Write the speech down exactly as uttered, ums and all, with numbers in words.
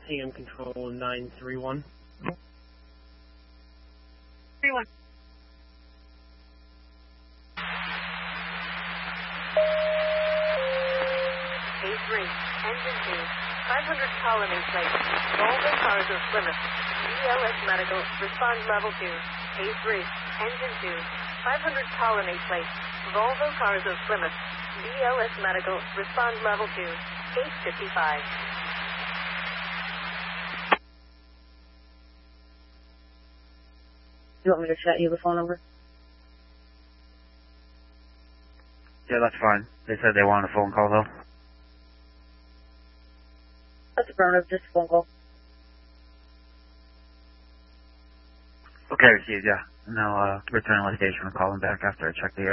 A M control nine three one. three one. A three, engine two, five hundred colony plate, Volvo Cars of Plymouth, B L S Medical, respond level two. A three, engine two, five hundred colony plate, Volvo Cars of Plymouth, B L S Medical, respond level two, eight fifty-five. You want me to chat you the phone number? Yeah, that's fine. They said they wanted a phone call, though. That's affirmative, just a phone call. Okay, received, yeah. And I'll uh, return to the station and call them back after I check the